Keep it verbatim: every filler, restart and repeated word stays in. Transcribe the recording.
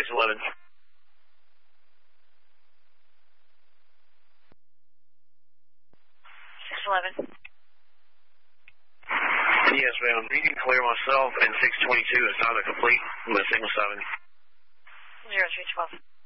six eleven. six eleven. Yes, ma'am. Reading clear myself, and six twenty-two is not a complete, but signal seven. zero three twelve.